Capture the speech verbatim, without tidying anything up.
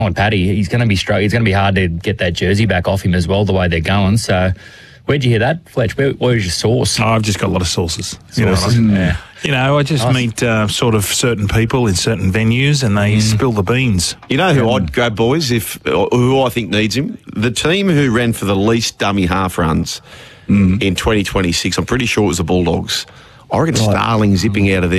on Paddy, he's going to be straight. It's going to be hard to get that jersey back off him as well, the way they're going. So, where'd you hear that, Fletch? Where, where's your source? Oh, I've just got a lot of sources. You Sources, know, yeah. You know, I just Nice. meet uh, sort of certain people in certain venues, and they spill the beans. You know who I'd grab, boys, if or who I think needs him? The team who ran for the least dummy half runs in twenty twenty-six, I'm pretty sure it was the Bulldogs. I reckon Starling zipping out of there.